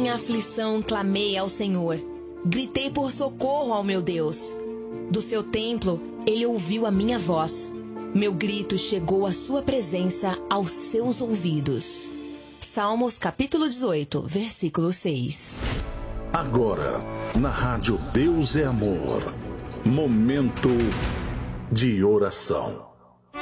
minha aflição clamei ao Senhor. Gritei por socorro ao meu Deus. Do seu templo, ele ouviu a minha voz. Meu grito chegou à sua presença, aos seus ouvidos. Salmos capítulo 18, versículo 6. Agora, na rádio Deus é Amor, momento de oração.